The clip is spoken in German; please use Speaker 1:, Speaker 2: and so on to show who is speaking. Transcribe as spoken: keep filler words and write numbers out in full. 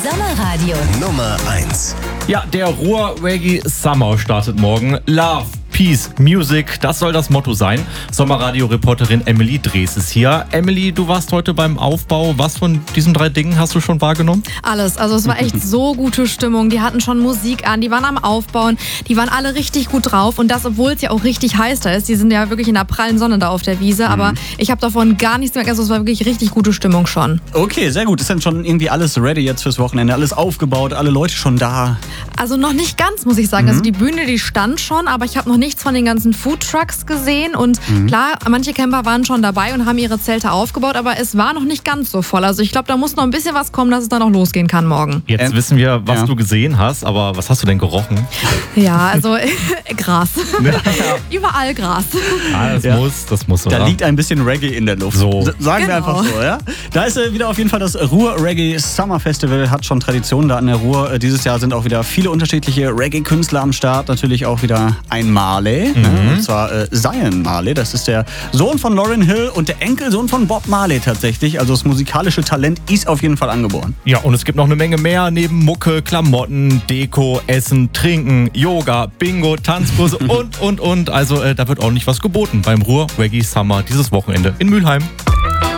Speaker 1: Sommerradio
Speaker 2: Nummer eins.
Speaker 3: Ja, der Ruhr Reggae Summer startet morgen. Love, Peace, Music, das soll das Motto sein. Sommerradio-Reporterin Emily Drees ist hier. Emily, du warst heute beim Aufbau. Was von diesen drei Dingen hast du schon wahrgenommen?
Speaker 4: Alles. Also es war echt so gute Stimmung. Die hatten schon Musik an, die waren am Aufbauen, die waren alle richtig gut drauf. Und das, obwohl es ja auch richtig heiß da ist. Die sind ja wirklich in der prallen Sonne da auf der Wiese. Aber ich habe davon gar nichts mehr. Also es war wirklich richtig gute Stimmung schon.
Speaker 5: Okay, sehr gut. Ist dann schon irgendwie alles ready jetzt fürs Wochenende? Alles aufgebaut, alle Leute schon da?
Speaker 4: Also noch nicht ganz, muss ich sagen. Mhm. Also die Bühne, die stand schon, aber ich habe noch nichts von den ganzen Foodtrucks gesehen. Und mhm. klar, manche Camper waren schon dabei und haben ihre Zelte aufgebaut, aber es war noch nicht ganz so voll. Also ich glaube, da muss noch ein bisschen was kommen, dass es dann auch losgehen kann morgen.
Speaker 3: Jetzt ähm, wissen wir, was ja. du gesehen hast, aber was hast du denn gerochen?
Speaker 4: Ja, also Gras. Überall Gras.
Speaker 3: Ah, das
Speaker 5: ja.
Speaker 3: muss, das muss, oder?
Speaker 5: Da liegt ein bisschen Reggae in der Luft.
Speaker 3: So.
Speaker 5: Sagen
Speaker 4: genau.
Speaker 5: wir einfach so, ja? Da ist äh, wieder auf jeden Fall das Ruhr Reggae Summer Festival, hat schon Tradition da an der Ruhr. Äh, dieses Jahr sind auch wieder viele unterschiedliche Reggae-Künstler am Start. Natürlich auch wieder ein Marley, mhm. ne? Und zwar äh, Zion Marley. Das ist der Sohn von Lauryn Hill und der Enkelsohn von Bob Marley tatsächlich. Also das musikalische Talent ist auf jeden Fall angeboren.
Speaker 3: Ja, und es gibt noch eine Menge mehr neben Mucke, Klamotten, Deko, Essen, Trinken, Yoga, Bingo, Tanzkurse und, und, und. Also äh, da wird ordentlich was geboten beim Ruhr Reggae Summer dieses Wochenende in Mülheim.